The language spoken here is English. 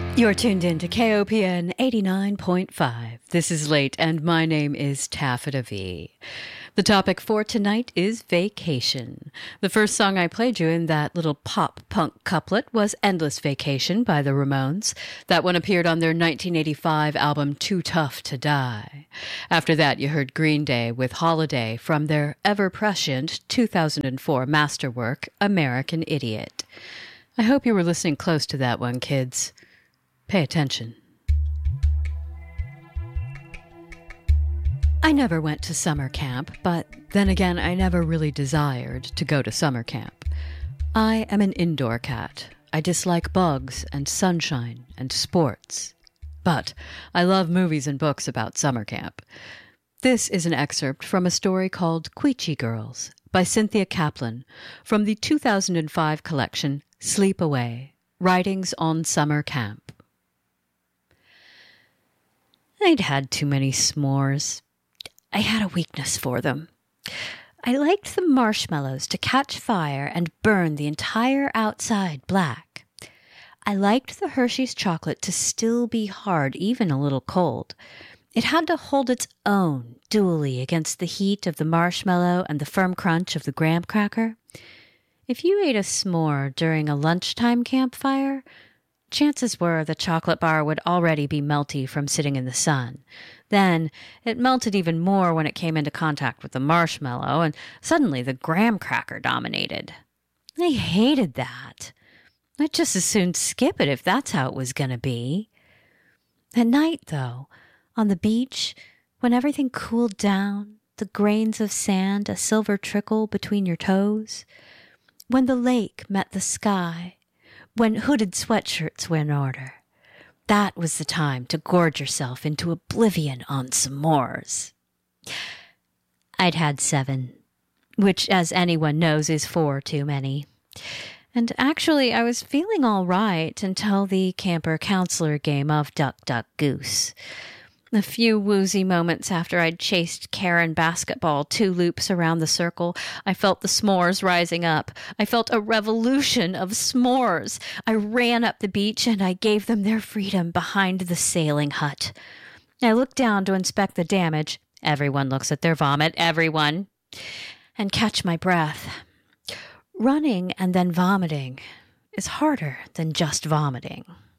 You're tuned in to KOPN 89.5. This is Late, and my name is Taffeta V. The topic for tonight is vacation. The first song I played you in that little pop-punk couplet was Endless Vacation by the Ramones. That one appeared on their 1985 album Too Tough to Die. After that, you heard Green Day with Holiday from their ever-prescient 2004 masterwork, American Idiot. I hope you were listening close to that one, kids. Pay attention. I never went to summer camp, but then again, I never really desired to go to summer camp. I am an indoor cat. I dislike bugs and sunshine and sports. But I love movies and books about summer camp. This is an excerpt from a story called Queechy Girls by Cynthia Kaplan from the 2005 collection Sleep Away, Writings on Summer Camp. I'd had too many s'mores. I had a weakness for them. I liked the marshmallows to catch fire and burn the entire outside black. I liked the Hershey's chocolate to still be hard, even a little cold. It had to hold its own dually against the heat of the marshmallow and the firm crunch of the graham cracker. If you ate a s'more during a lunchtime campfire, chances were the chocolate bar would already be melty from sitting in the sun. Then it melted even more when it came into contact with the marshmallow, and suddenly the graham cracker dominated. I hated that. I'd just as soon skip it if that's how it was going to be. At night, though, on the beach, when everything cooled down, the grains of sand a silver trickle between your toes, when the lake met the sky, when hooded sweatshirts were in order, that was the time to gorge yourself into oblivion on s'mores. I'd had 7, which, as anyone knows, is 4 too many. And actually, I was feeling all right until the camper counselor game of Duck, Duck, Goose. A few woozy moments after I'd chased Karen basketball 2 loops around the circle, I felt the s'mores rising up. I felt a revolution of s'mores. I ran up the beach and I gave them their freedom behind the sailing hut. I looked down to inspect the damage. Everyone looks at their vomit, everyone. And catch my breath. Running and then vomiting is harder than just vomiting.